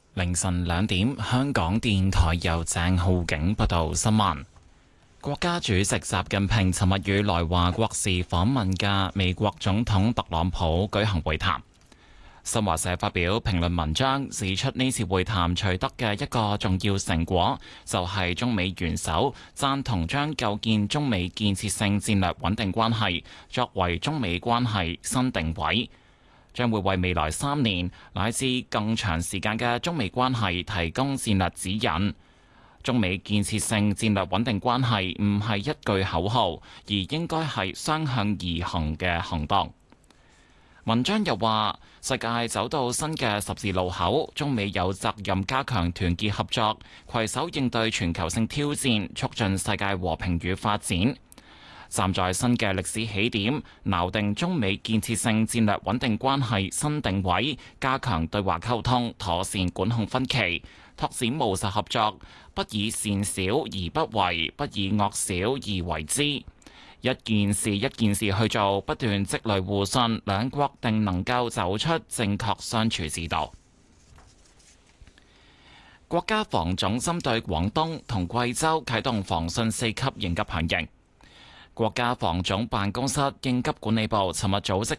凌晨2點，香港電台由鄭浩景報道新聞。國家主席習近平尋日與來華國事訪問嘅美國總統特朗普舉行會談。新華社發表評論文章，指出呢次會談取得嘅一個重要成果，就係中美元首贊同將構建中美建設性戰略穩定關係作為中美關係新定位，將會為未來3年乃至更長時間嘅中美關係提供戰略指引。中美建設性戰略穩定關係唔係一句口號，而應該係雙向而行嘅行動。文章又話，世界走到新嘅十字路口，中美有責任加強團結合作，攜手應對全球性挑戰，促進世界和平與發展。站在新嘅歷史起點，錨定中美建設性戰略穩定關係新定位，加強對話溝通，妥善管控分歧，拓展務實合作，不以善小而不為，不以惡小而為之。一件事一件事去做，不斷積累互信，兩國定能夠走出正確相處之道。國家防總針對廣東同貴州啟動防汛4級應急響應。國家防總辦公室應急管理部尋日組織